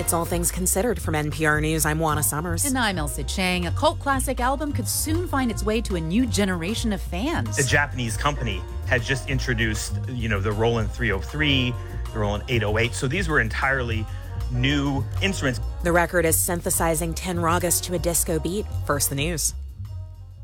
It's All Things Considered from NPR News. I'm Juana Summers. And I'm Elsa Chang. A cult classic album could soon find its way to a new generation of fans. A Japanese company had just introduced, the Roland 303, the Roland 808. So these were entirely new instruments. The record is synthesizing 10 ragas to a disco beat. First, the news.